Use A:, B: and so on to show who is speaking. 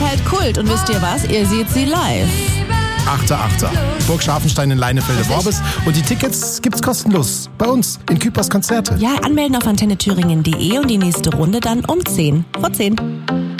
A: halt Kult. Und wisst ihr was? Ihr seht sie live.
B: 8.8. Burg Scharfenstein in Leinefelde-Worbis. Und die Tickets gibt's kostenlos bei uns in Küpers Konzerte.
A: Ja, anmelden auf antennethüringen.de und die nächste Runde dann um 10 vor 10.